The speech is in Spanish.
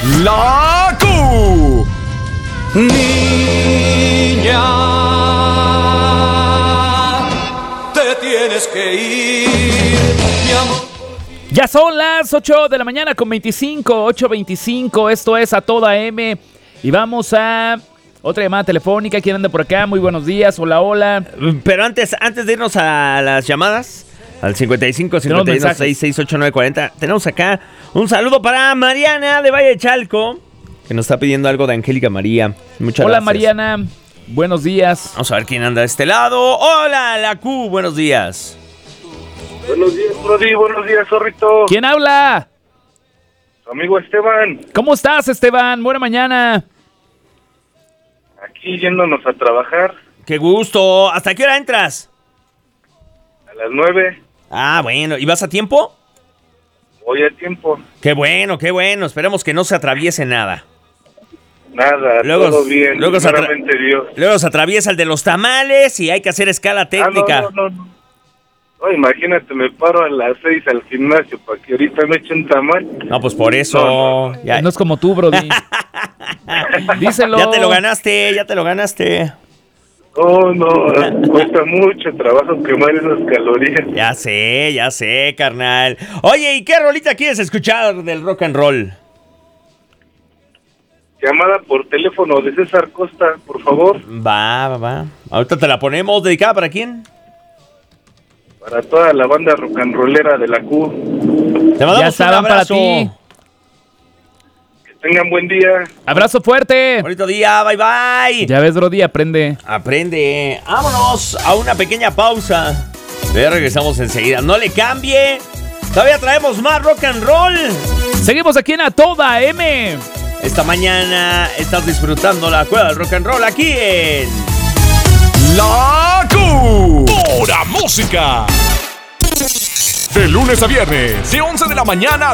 La Q. Niña, te tienes que ir, mi amor. Ya son las 8 de la mañana con 8:25. Esto es A Toda M. Y vamos a otra llamada telefónica. ¿Quién anda por acá? Muy buenos días. Hola, hola. Pero antes de irnos a las llamadas, al 55 51 66 89 40, tenemos acá un saludo para Mariana de Valle de Chalco, que nos está pidiendo algo de Angélica María. Muchas Hola, gracias. Mariana. Buenos días. Vamos a ver quién anda de este lado. Hola, la Q. Buenos días. Buenos días, Brody. Buenos días, Zorrito. ¿Quién habla? Tu amigo Esteban. ¿Cómo estás, Esteban? Buena mañana. Aquí yéndonos a trabajar Qué gusto. ¿Hasta qué hora entras? a las 9. Ah, bueno. ¿Y vas a tiempo? Voy a tiempo. Qué bueno, qué bueno. Esperemos que no se atraviese nada. Nada, Luego- todo bien. luego se Primeramente Dios. Luego se atraviesa el de los tamales y hay que hacer escala técnica. No. No, imagínate, me paro a las 6 al gimnasio para que ahorita me eche un tamal. No, pues por eso. No. Ya, No es como tú, Brody. Díselo. ya te lo ganaste. No, cuesta mucho trabajo quemar esas calorías. Ya sé, carnal. Oye, ¿y qué rolita quieres escuchar del rock and roll? Llamada por teléfono de César Costa, por favor. Va. Ahorita te la ponemos. ¿Dedicada para quién? Para toda la banda rock and rollera de la Q. Te mandamos Ya un estaban para abrazo. ti. Que tengan buen día. Abrazo fuerte. Bonito día, bye. Ya ves, Brody, aprende. Aprende. Vámonos a una pequeña pausa. Ya regresamos enseguida. No le cambie. Todavía traemos más rock and roll. Seguimos aquí en A Toda M. Esta mañana estás disfrutando la cueva del rock and roll aquí en La Q. Pura música. De lunes a viernes, de 11 de la mañana a